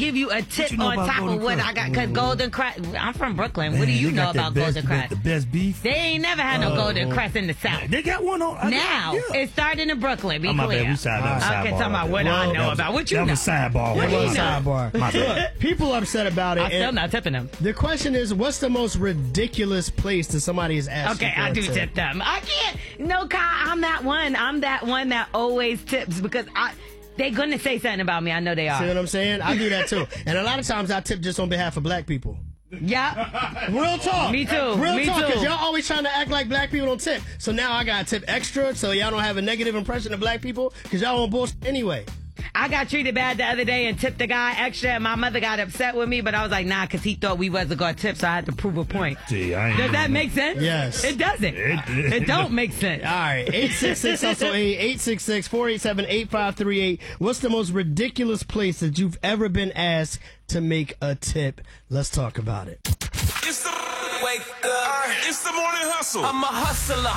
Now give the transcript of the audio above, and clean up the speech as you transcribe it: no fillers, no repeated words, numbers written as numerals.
give you a tip on top of what I got. Because Golden Crest, I'm from Brooklyn. What do you know about Golden Crest? The best beef. They ain't never had no Golden Crest in the South. They got one on. Now, it started in Brooklyn. Be clear. We sidebar. Okay, talking about what I know about. What you know? That was sidebar. What do you know? Sidebar. Look, people upset about it. I'm still not tipping them. The question is, what's the most ridiculous place that somebody has asked you Okay, for I a do tip? tip them. I can't. No, Kyle, I'm that one. I'm that one that always tips because they're going to say something about me. I know they are. See what I'm saying? I do that too. And a lot of times I tip just on behalf of black people. Yeah. Real talk. Me too. Real Me talk, too. because y'all always trying to act like black people don't tip. So now I got to tip extra so y'all don't have a negative impression of black people because y'all on bullshit anyway. I got treated bad the other day and tipped the guy extra, and my mother got upset with me, but I was like, nah, because he thought we wasn't going to tip, so I had to prove a point. See, Does that make sense? Yes. It doesn't. It don't make sense. All right, 866-HUSTLE-8, 866-487-8538. What's the most ridiculous place that you've ever been asked to make a tip? Let's talk about it. It's the morning hustle. I'm a hustler.